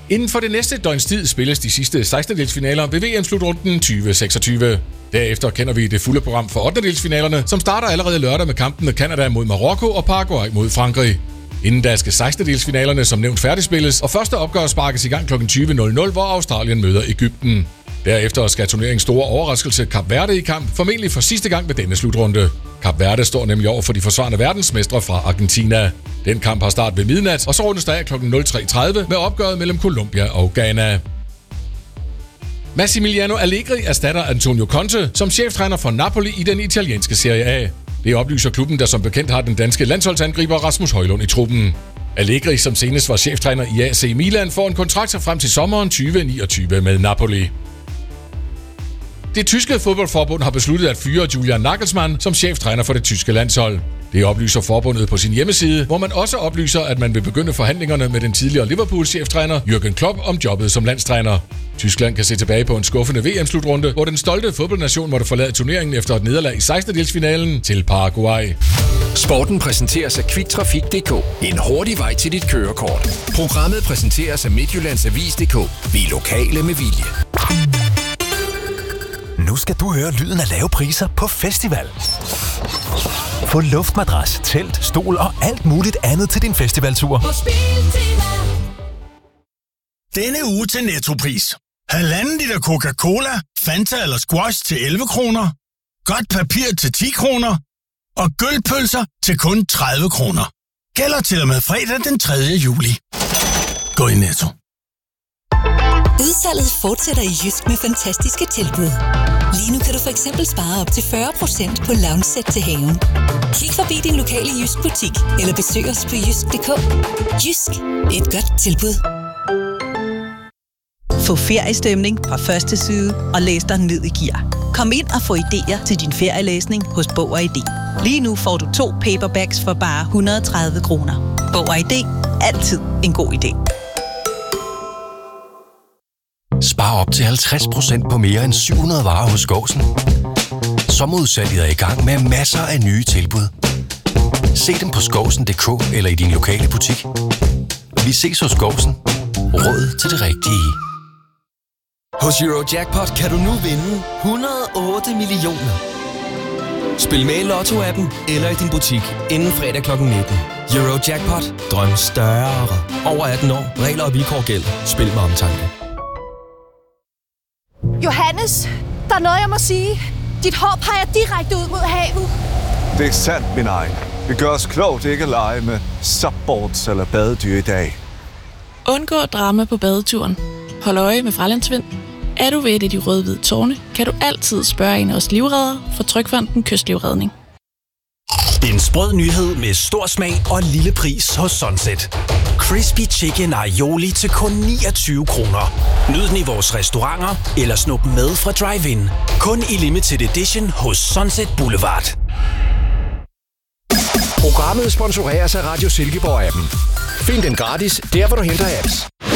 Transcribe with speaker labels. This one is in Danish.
Speaker 1: Inden for det næste døgns tid spilles de sidste 16-delsfinaler ved VM-slutrunden 2026. Derefter kender vi det fulde program for 8-delsfinalerne, som starter allerede lørdag med kampene Canada mod Marokko og Paraguay mod Frankrig. Inden da skal 16-delsfinalerne som nævnt færdigspilles, og første opgør sparkes i gang kl. 20.00, hvor Australien møder Egypten. Derefter skal turneringens store overraskelse Kap Verde i kamp, formentlig for sidste gang ved denne slutrunde. Kap Verde står nemlig over for de forsvarende verdensmestre fra Argentina. Den kamp har start ved midnat, og så rundes der af kl. 03.30 med opgøret mellem Colombia og Ghana. Massimiliano Allegri erstatter Antonio Conte som cheftræner for Napoli i den italienske Serie A. Det oplyser klubben, der som bekendt har den danske landsholdsangriber Rasmus Højlund i truppen. Allegri, som senest var cheftræner i AC Milan, får en kontrakt frem til sommeren 2029 med Napoli. Det tyske fodboldforbund har besluttet at fyre Julian Nagelsmann som cheftræner for det tyske landshold. Det oplyser forbundet på sin hjemmeside, hvor man også oplyser, at man vil begynde forhandlingerne med den tidligere Liverpool-cheftræner Jürgen Klopp om jobbet som landstræner. Tyskland kan se tilbage på en skuffende VM-slutrunde, hvor den stolte fodboldnation måtte forlade turneringen efter et nederlag i 16-delsfinalen til Paraguay.
Speaker 2: Sporten præsenteres af Quicktrafik.dk. En hurtig vej til dit kørekort. Programmet præsenteres af Midtjyllands Avis.dk. Vi er lokale med vilje.
Speaker 3: Nu skal du høre lyden af lave priser på festival. Få luftmadras, telt, stol og alt muligt andet til din festivaltur.
Speaker 4: Denne uge til Nettopris. 1,5 liter Coca-Cola, Fanta eller Squash til 11 kroner. Godt papir til 10 kroner. Og gølpølser til kun 30 kroner. Gælder til og med fredag den 3. juli. Gå i Netto.
Speaker 5: Udsalget fortsætter i Jysk med fantastiske tilbud. Lige nu kan du for eksempel spare op til 40% på lounge-sæt til haven. Kig forbi din lokale Jysk butik, eller besøg os på jysk.dk. Jysk. Et godt tilbud.
Speaker 6: Få feriestemning fra første side og læs dig ned i gear. Kom ind og få idéer til din ferielæsning hos Bog og ID. Lige nu får du 2 paperbacks for bare 130 kroner. Bog og ID. Altid en god idé.
Speaker 7: Spar op til 50% på mere end 700 varer hos Gåsen. Sommerudsalget er i gang med masser af nye tilbud. Se dem på skovsen.dk eller i din lokale butik. Vi ses hos Gåsen. Råd til det rigtige.
Speaker 8: Hos Eurojackpot kan du nu vinde 108 millioner. Spil med i Lotto-appen eller i din butik inden fredag kl. 19. Eurojackpot. Drøm større. Over 18 år. Regler og vilkår gælder. Spil med omtanke.
Speaker 9: Johannes, der er noget, jeg må sige. Dit hår peger direkte ud mod havet.
Speaker 10: Det er sandt, min egen. Vi gør os klogt ikke at lege med subboards eller badedyr i dag.
Speaker 11: Undgå drama på badeturen. Hold øje med fralandsvind. Er du ved et af de røde-hvide tårne, kan du altid spørge en af os livreddere fra Trygfonden Kystlivredning.
Speaker 3: En sprød nyhed med stor smag og lille pris hos Sunset. Crispy Chicken Aioli til kun 29 kroner. Nyd den i vores restauranter eller snup med fra Drive-In. Kun i limited edition hos Sunset Boulevard.
Speaker 2: Programmet sponsoreres af Radio Silkeborg-appen. Find den gratis, der hvor du henter apps.